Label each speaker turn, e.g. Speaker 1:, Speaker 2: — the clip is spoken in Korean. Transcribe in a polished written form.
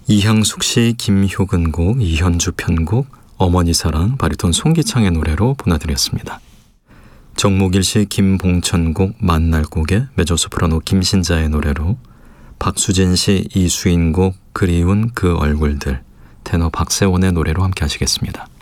Speaker 1: 이향숙 씨, 김효근 곡, 이현주 편곡, 어머니 사랑, 바리톤 송기창의 노래로 보내드렸습니다. 정목일 씨, 김봉천 곡, 만날 곡에 메조소프라노 김신자의 노래로, 박수진 씨, 이수인 곡, 그리운 그 얼굴들, 테너 박세원의 노래로 함께 하시겠습니다.